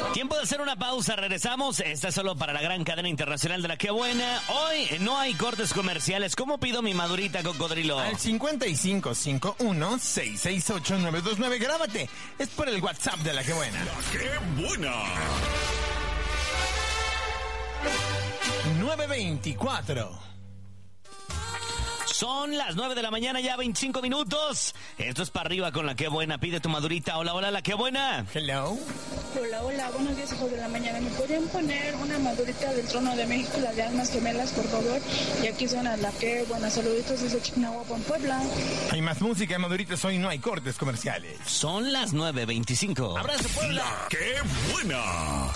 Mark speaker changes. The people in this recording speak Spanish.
Speaker 1: Tiempo de hacer una pausa, regresamos. Esta es solo para la gran cadena internacional de La Qué Buena. Hoy no hay cortes comerciales. ¿Cómo pido mi madurita, cocodrilo?
Speaker 2: Al 5551-668-929. Grábate. Es por el WhatsApp de La Qué Buena.
Speaker 3: La Qué Buena.
Speaker 2: 924.
Speaker 1: Son las 9 de la mañana, ya 25 minutos. Esto es para arriba con La Qué Buena. Pide tu madurita. Hola, hola, La Qué Buena.
Speaker 2: Hello.
Speaker 4: Hola, hola, buenos días, hijos de la mañana. ¿Me podrían poner una madurita del Trono de México, la de Almas Gemelas, por favor? Y aquí suena La Qué Buena. Saluditos desde Chignahuapan, Puebla.
Speaker 2: Hay más música en Maduritas hoy, no hay cortes comerciales.
Speaker 1: Son las 9:25.
Speaker 2: ¡Abrazo, Puebla!
Speaker 3: La Qué Buena.